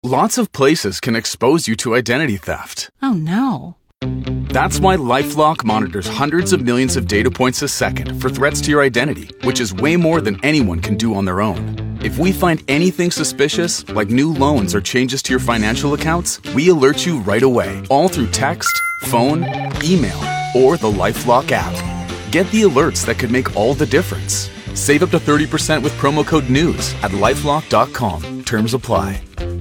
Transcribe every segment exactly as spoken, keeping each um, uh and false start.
Lots of places can expose you to identity theft. Oh no. That's why LifeLock monitors hundreds of millions of data points a second for threats to your identity, which is way more than anyone can do on their own. If we find anything suspicious, like new loans or changes to your financial accounts, we alert you right away, all through text, phone, email, or the LifeLock app. Get the alerts that could make all the difference. Save up to thirty percent with promo code NEWS at lifelock dot com. Terms apply.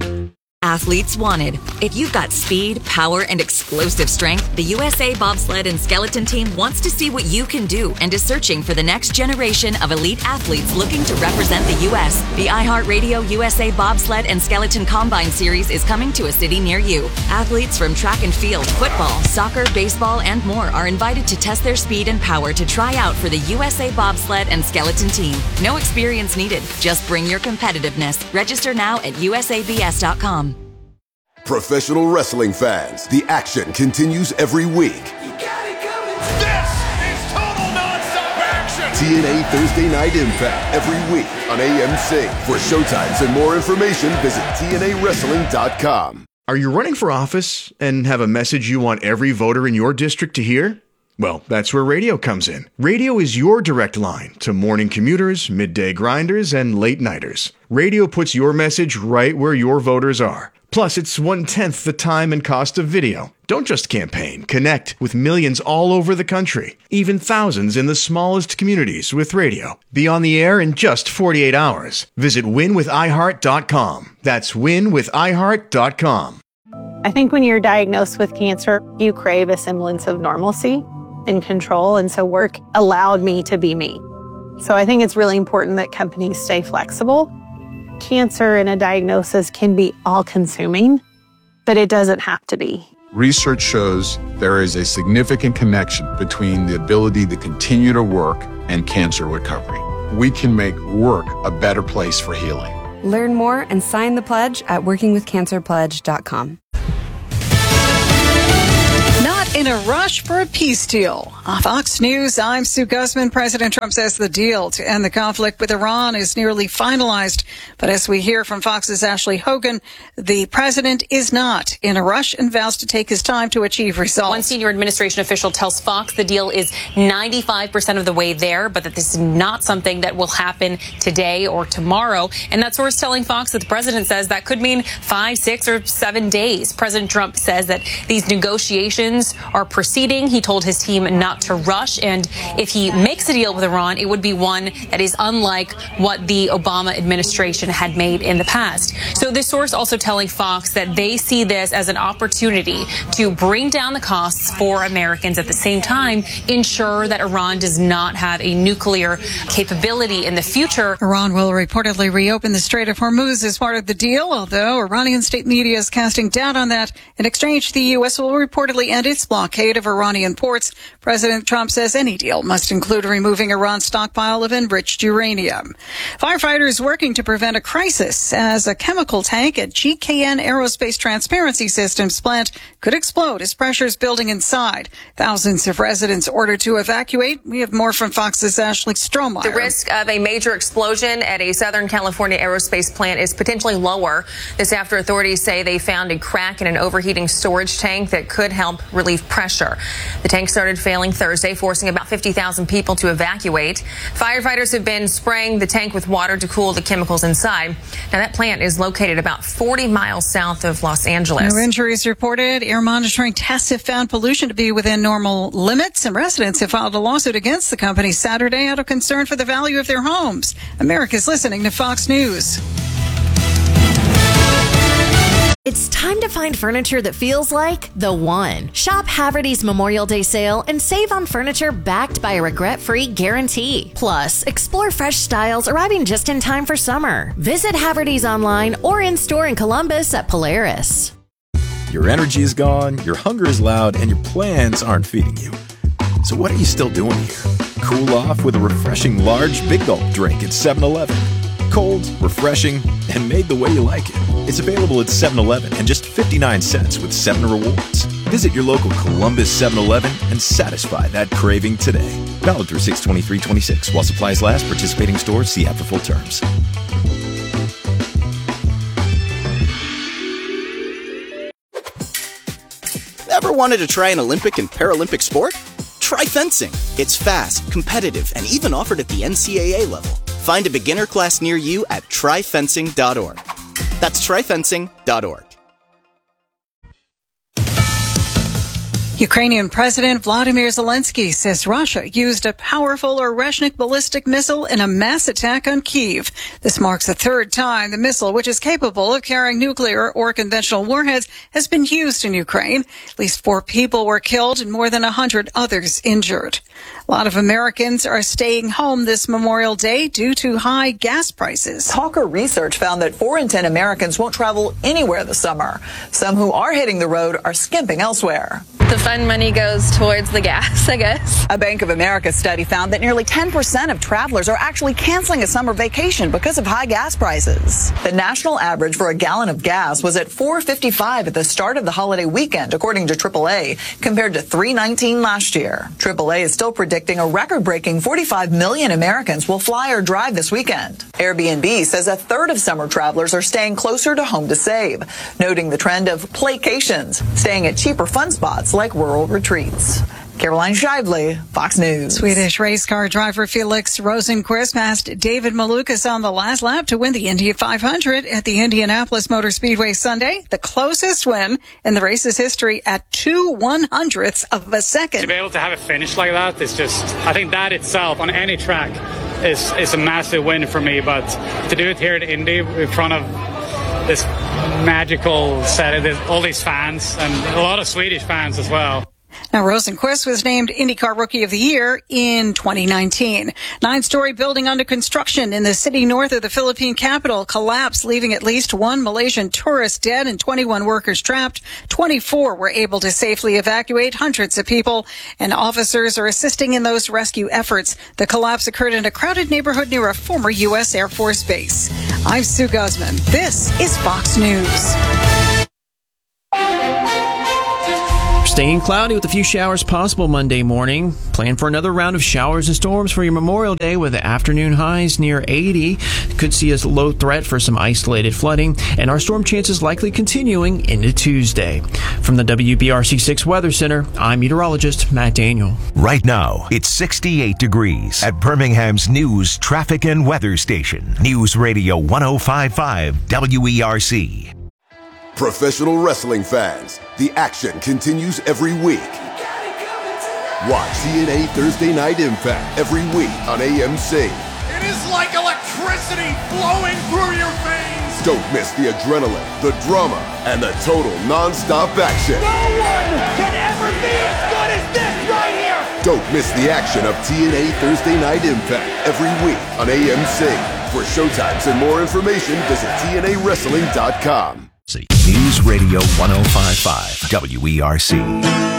Athletes wanted. If you've got speed, power, and explosive strength, the U S A Bobsled and Skeleton Team wants to see what you can do and is searching for the next generation of elite athletes looking to represent the U S The iHeartRadio U S A Bobsled and Skeleton Combine Series is coming to a city near you. Athletes from track and field, football, soccer, baseball, and more are invited to test their speed and power to try out for the U S A Bobsled and Skeleton Team. No experience needed. Just bring your competitiveness. Register now at U S A B S dot com. Professional wrestling fans, the action continues every week. You got it coming. This is total nonstop action. T N A Thursday Night Impact every week on A M C. For showtimes and more information, visit T N A wrestling dot com. Are you running for office and have a message you want every voter in your district to hear? Well, that's where radio comes in. Radio is your direct line to morning commuters, midday grinders, and late nighters. Radio puts your message right where your voters are. Plus, it's one-tenth the time and cost of video. Don't just campaign. Connect with millions all over the country, even thousands in the smallest communities with radio. Be on the air in just forty-eight hours. Visit win with i heart dot com. That's win with i heart dot com. I think when you're diagnosed with cancer, you crave a semblance of normalcy and control, and so work allowed me to be me. So I think it's really important that companies stay flexible. Cancer and a diagnosis can be all-consuming, but it doesn't have to be. Research shows there is a significant connection between the ability to continue to work and cancer recovery. We can make work a better place for healing. Learn more and sign the pledge at working with cancer pledge dot com. Not in a rush for a peace deal. On Fox News, I'm Sue Guzman. President Trump says the deal to end the conflict with Iran is nearly finalized. But as we hear from Fox's Ashley Hogan, the president is not in a rush and vows to take his time to achieve results. One senior administration official tells Fox the deal is ninety-five percent of the way there, but that this is not something that will happen today or tomorrow. And that source telling Fox that the president says that could mean five, six, or seven days. President Trump says that these negotiations are proceeding. He told his team not to rush, and if he makes a deal with Iran, it would be one that is unlike what the Obama administration had made in the past. So this source also telling Fox that they see this as an opportunity to bring down the costs for Americans, at the same time ensure that Iran does not have a nuclear capability in the future. Iran will reportedly reopen the Strait of Hormuz as part of the deal, although Iranian state media is casting doubt on that. In exchange, the U S will reportedly end its blockade of Iranian ports. President Trump says any deal must include removing Iran's stockpile of enriched uranium. Firefighters working to prevent a crisis as a chemical tank at G K N Aerospace Transparency Systems plant could explode as pressures building inside. Thousands of residents ordered to evacuate. We have more from Fox's Ashley Strohmeyer. The risk of a major explosion at a Southern California aerospace plant is potentially lower. This after authorities say they found a crack in an overheating storage tank that could help relieve pressure. The tank started failing Thursday, forcing about fifty thousand people to evacuate. Firefighters have been spraying the tank with water to cool the chemicals inside. Now, that plant is located about forty miles south of Los Angeles. No injuries reported. Air monitoring tests have found pollution to be within normal limits, and residents have filed a lawsuit against the company Saturday out of concern for the value of their homes. America's listening to Fox News. It's time to find furniture that feels like the one. Shop Haverty's Memorial Day sale and save on furniture backed by a regret-free guarantee. Plus, explore fresh styles arriving just in time for summer. Visit Haverty's online or in-store in Columbus at Polaris. Your energy is gone, your hunger is loud, and your plans aren't feeding you. So what are you still doing here? Cool off with a refreshing large Big Gulp drink at seven eleven. Cold, refreshing, and made the way you like it. It's available at seven eleven and just fifty-nine cents with seven rewards. Visit your local Columbus seven eleven and satisfy that craving today. Valid through six twenty-three twenty-six. While supplies last, participating stores, see app for full terms. wanted to try an Olympic and Paralympic sport? Try fencing. It's fast, competitive, and even offered at the N C A A level. Find a beginner class near you at try fencing dot org. That's try fencing dot org. Ukrainian President Vladimir Zelensky says Russia used a powerful Oreshnik ballistic missile in a mass attack on Kyiv. This marks the third time the missile, which is capable of carrying nuclear or conventional warheads, has been used in Ukraine. At least four people were killed and more than a hundred others injured. A lot of Americans are staying home this Memorial Day due to high gas prices. Talker research found that four in ten Americans won't travel anywhere this summer. Some who are hitting the road are skimping elsewhere. The fun money goes towards the gas, I guess. A Bank of America study found that nearly ten percent of travelers are actually canceling a summer vacation because of high gas prices. The national average for a gallon of gas was at four fifty-five at the start of the holiday weekend, according to triple A, compared to three nineteen last year. triple A is still predicting a record-breaking forty-five million Americans will fly or drive this weekend. Airbnb says a third of summer travelers are staying closer to home to save, noting the trend of playcations, staying at cheaper fun spots like rural retreats. Caroline Shively, Fox News. Swedish race car driver Felix Rosenqvist passed David Malukas on the last lap to win the Indy five hundred at the Indianapolis Motor Speedway Sunday, the closest win in the race's history at two one-hundredths of a second. To be able to have a finish like that is just, I think that itself on any track is, is a massive win for me, but to do it here at Indy in front of this magical set of all these fans and a lot of Swedish fans as well. Now, Rosenqvist was named IndyCar Rookie of the Year in twenty nineteen. Nine-story building under construction in the city north of the Philippine capital collapsed, leaving at least one Malaysian tourist dead and twenty-one workers trapped. twenty-four were able to safely evacuate hundreds of people, and officers are assisting in those rescue efforts. The collapse occurred in a crowded neighborhood near a former U S Air Force base. I'm Sue Guzman. This is Fox News. Staying cloudy with a few showers possible Monday morning. Plan for another round of showers and storms for your Memorial Day with the afternoon highs near eighty. Could see a low threat for some isolated flooding, and our storm chances likely continuing into Tuesday. From the W B R C six Weather Center, I'm meteorologist Matt Daniel. Right now, it's sixty-eight degrees at Birmingham's news, traffic, and weather station. News Radio one oh five point five W E R C. Professional wrestling fans, the action continues every week. Watch T N A Thursday Night Impact every week on A M C. It is like electricity flowing through your veins. Don't miss the adrenaline, the drama, and the total non-stop action. No one can ever be as good as this right here. Don't miss the action of T N A Thursday Night Impact every week on A M C. For showtimes and more information, visit T N A wrestling dot com. News Radio one oh five point five W E R C.